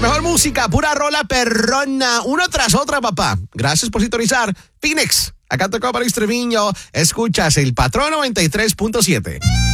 mejor música, pura rola perrona, una tras otra, papá. Gracias por sintonizar. Phoenix, acá tocó para Treviño. Escuchas el Patrón 93.7.